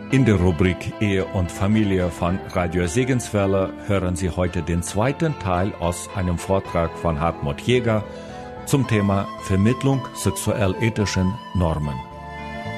In der Rubrik Ehe und Familie von Radio Segenswelle hören Sie heute den zweiten Teil aus einem Vortrag von Hartmut Jäger zum Thema Vermittlung sexuell-ethischen Normen.